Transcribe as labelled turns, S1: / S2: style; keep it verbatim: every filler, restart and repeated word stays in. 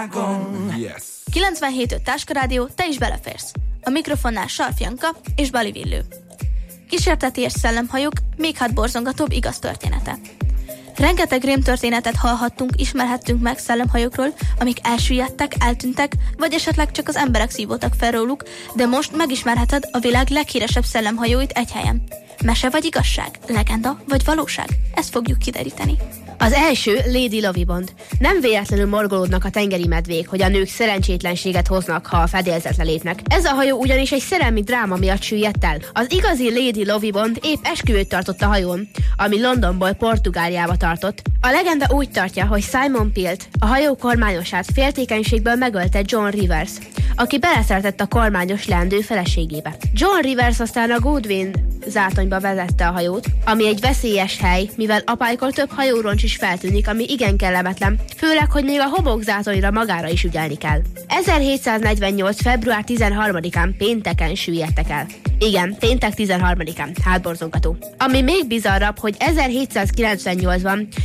S1: világon.
S2: Yes.
S3: kilencvenhét öt Táskarádió, te is beleférsz. A mikrofonnál Sarf Janka és Bali Villő. Kísérteties szellemhajók, még hát borzongatóbb igaz története. Rengeteg rémtörténetet hallhattunk, ismerhettünk meg szellemhajókról, amik elsüllyedtek, eltűntek, vagy esetleg csak az emberek szívódtak fel róluk, de most megismerheted a világ leghíresebb szellemhajóit egy helyen. Mese vagy igazság? Legenda vagy valóság? Ezt fogjuk kideríteni.
S4: Az első Lady Lovibond. Nem véletlenül morgolódnak a tengeri medvék, hogy a nők szerencsétlenséget hoznak, ha a fedélzetre lépnek. Ez a hajó ugyanis egy szerelmi dráma miatt süllyedt el. Az igazi Lady Lovibond épp esküvőt tartott a hajón, ami Londonból Portugáliába tartott. A legenda úgy tartja, hogy Simon Pilt, a hajó kormányosát féltékenységből megölte John Rivers, aki beleszertett a kormányos leendő feleségébe. John Rivers aztán a Goodwin zátonyba vezette a hajót, ami egy veszélyes hely, mivel apálykor több hajóroncs is feltűnik, ami igen kellemetlen, főleg, hogy még a homokzátonyra magára is ügyelni kell. ezerhétszáznegyvennyolc február tizenharmadikán pénteken süllyedtek el. Igen, péntek tizenharmadikán, hátborzongató. Ami még bizarrabb, hogy ezerhétszázkilencvennyolcban